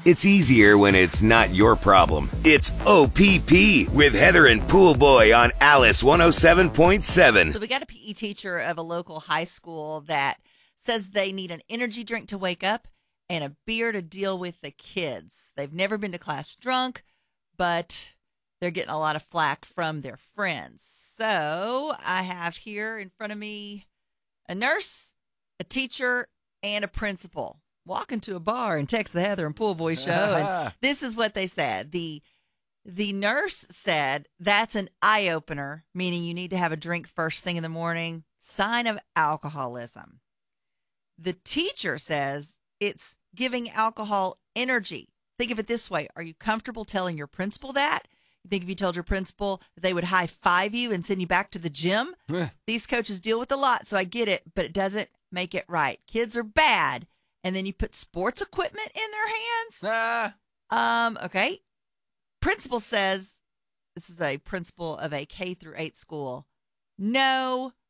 It's easier when it's not your problem. It's OPP with Heather and Pool Boy on Alice 107.7. So we got a PE teacher of a local high school that says they need an energy drink to wake up and a beer to deal with the kids. They've never been to class drunk, but they're getting a lot of flack from their friends. So I have here in front of me a nurse, a teacher, and a principal walk into a bar and text the Heather and Pool Boy show. And this is what they said. The nurse said that's an eye-opener, meaning you need to have a drink first thing in the morning, sign of alcoholism. The teacher says it's giving alcohol energy. Think of it this way. Are you comfortable telling your principal that? You think if you told your principal that they would high-five you and send you back to the gym? These coaches deal with a lot, so I get it, but it doesn't make it right. Kids are bad. And then you put sports equipment in their hands? Okay. Principal says, this is a principal of a K through 8 school, no,